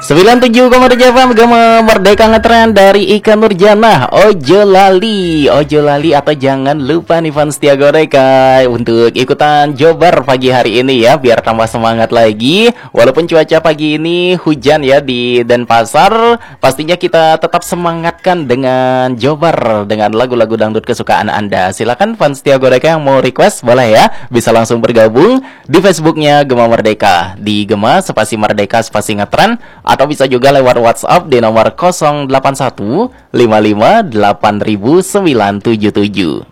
97,3 FM Gema Merdeka ngetren dari Ika Nurjanah. Ojo lali atau jangan lupa nih fans Setia Goreka untuk ikutan Jobar pagi hari ini ya, biar tambah semangat lagi. Walaupun cuaca pagi ini hujan ya di Denpasar, pastinya kita tetap semangatkan dengan Jobar dengan lagu-lagu dangdut kesukaan Anda. Silakan fans Setia Goreka yang mau request boleh ya, bisa langsung bergabung di Facebooknya Gema Merdeka, di Gema spasi Merdeka spasi ngetren, atau bisa juga lewat WhatsApp di nomor 081 55 8977.